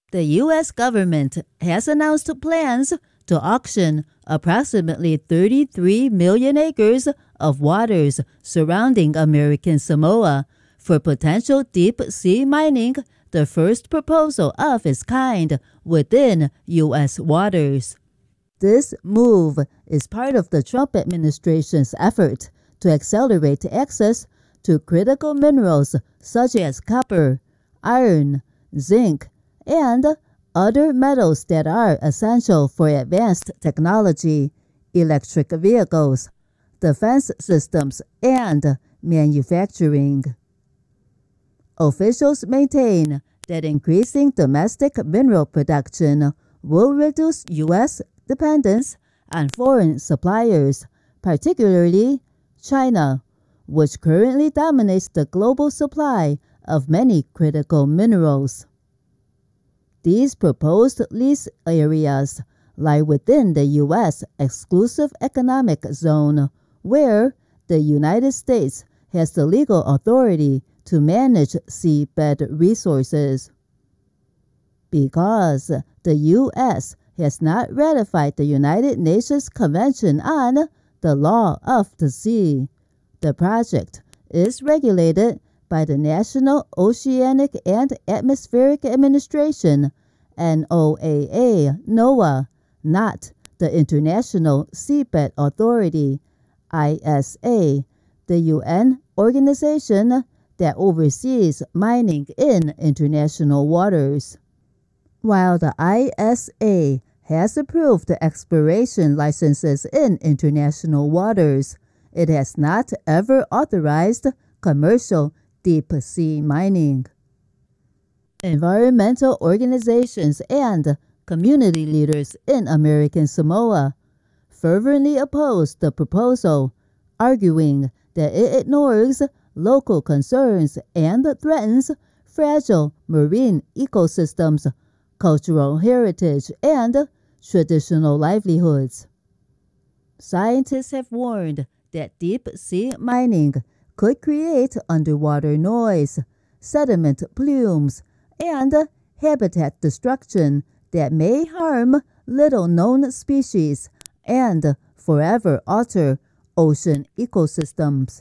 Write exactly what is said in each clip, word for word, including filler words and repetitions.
The U S government has announced plans to auction approximately thirty-three million acres of waters surrounding American Samoa for potential deep-sea mining, the first proposal of its kind within U S waters. This move is part of the Trump administration's effort to accelerate access to critical minerals such as copper, iron, zinc, and other metals that are essential for advanced technology, electric vehicles, defense systems, and manufacturing. Officials maintain that increasing domestic mineral production will reduce U S dependence on foreign suppliers, particularly China, which currently dominates the global supply of many critical minerals. These proposed lease areas lie within the U S exclusive economic zone, where the United States has the legal authority to manage seabed resources. Because the U S has not ratified the United Nations Convention on the Law of the Sea, the project is regulated by the National Oceanic and Atmospheric Administration, N O A A, NOAA, not the International Seabed Authority, I S A, the U N organization that oversees mining in international waters. While the I S A has approved the exploration licenses in international waters, it has not ever authorized commercial deep-sea mining. Environmental organizations and community leaders in American Samoa fervently oppose the proposal, arguing that it ignores local concerns and threatens fragile marine ecosystems, cultural heritage, and traditional livelihoods. Scientists have warned that deep-sea mining could create underwater noise, sediment plumes, and habitat destruction that may harm little-known species and forever alter ocean ecosystems.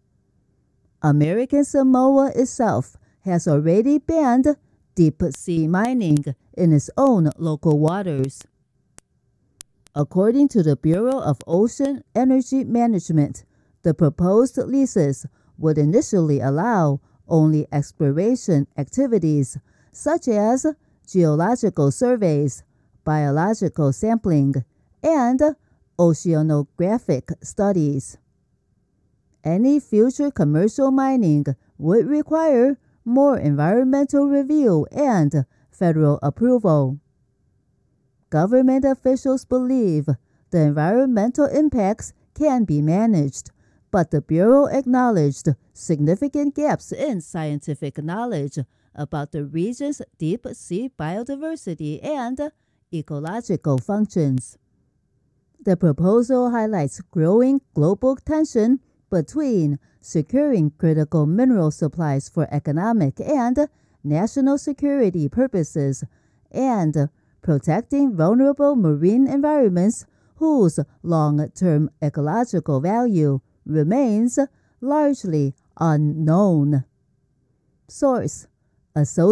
American Samoa itself has already banned deep-sea mining in its own local waters. According to the Bureau of Ocean Energy Management, the proposed leases would initially allow only exploration activities such as geological surveys, biological sampling, and oceanographic studies. Any future commercial mining would require more environmental review and federal approval. Government officials believe the environmental impacts can be managed, but the Bureau acknowledged significant gaps in scientific knowledge about the region's deep-sea biodiversity and ecological functions. The proposal highlights growing global tension between securing critical mineral supplies for economic and national security purposes and protecting vulnerable marine environments whose long-term ecological value remains largely unknown. Source: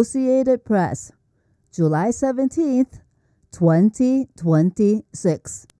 Associated Press, July seventeenth, twenty twenty-six.